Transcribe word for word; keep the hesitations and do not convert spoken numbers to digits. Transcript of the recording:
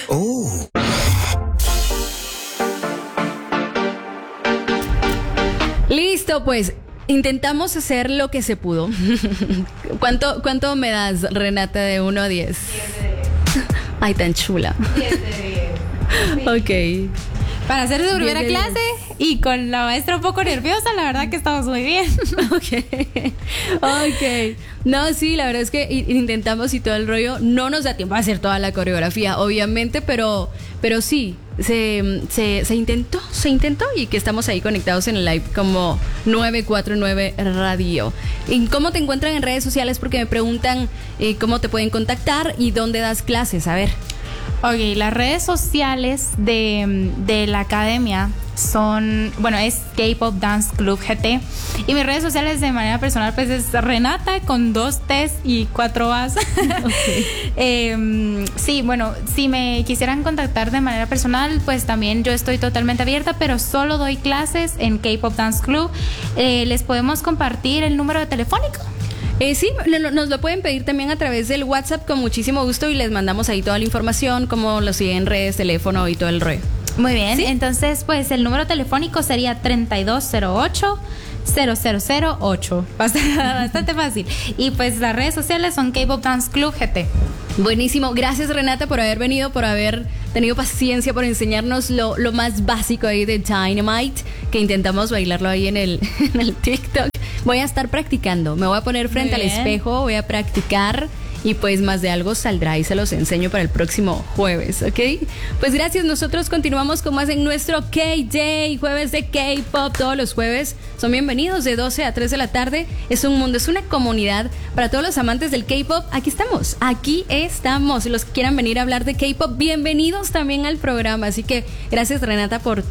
Oh. Listo, pues intentamos hacer lo que se pudo. ¿Cuánto, cuánto me das, Renata, de uno a diez? Ay, tan chula. Ok. Para hacer su primera clase y con la maestra un poco nerviosa, la verdad que estamos muy bien. Ok. Ok. No, sí, la verdad es que intentamos y todo el rollo. No nos da tiempo a hacer toda la coreografía, obviamente, pero, pero sí, se, se, se intentó, se intentó y que estamos ahí conectados en el live como nueve cuatro nueve Radio. ¿Y cómo te encuentran en redes sociales? Porque me preguntan eh, cómo te pueden contactar y dónde das clases. A ver. Ok, las redes sociales de, de la academia son, bueno, es K-Pop Dance Club G T. Y mis redes sociales de manera personal, pues es Renata con dos T's y cuatro A's. Okay. eh, sí, bueno, si me quisieran contactar de manera personal, pues también yo estoy totalmente abierta, pero solo doy clases en K-Pop Dance Club. Eh, ¿Les podemos compartir el número de telefónico? Eh, sí, nos lo pueden pedir también a través del WhatsApp con muchísimo gusto y les mandamos ahí toda la información, como lo siguen en redes, teléfono y todo el rollo. Muy bien, ¿Sí? Entonces pues el número telefónico sería treinta y dos cero ocho cero cero cero ocho. Bastante, bastante fácil. Y pues las redes sociales son K-Pop Dance Club G T. Buenísimo, gracias Renata por haber venido, por haber tenido paciencia, por enseñarnos lo, lo más básico ahí de Dynamite, que intentamos bailarlo ahí en el, en el TikTok. Voy a estar practicando, me voy a poner frente al espejo, voy a practicar y pues más de algo saldrá y se los enseño para el próximo jueves, ¿ok? Pues gracias, nosotros continuamos con más en nuestro K-Day, jueves de K-Pop, todos los jueves son bienvenidos de doce a tres de la tarde, es un mundo, es una comunidad para todos los amantes del K-Pop, aquí estamos, aquí estamos, si los que quieran venir a hablar de K-Pop, bienvenidos también al programa, así que gracias Renata por